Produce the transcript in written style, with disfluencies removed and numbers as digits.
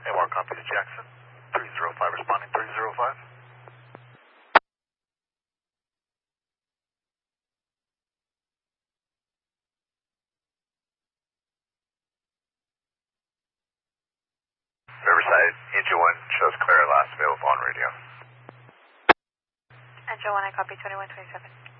AMR copy to Jackson. 305 responding 305. Riverside, Engine 1 shows clear last available on radio. Engine 1, I copy 2127.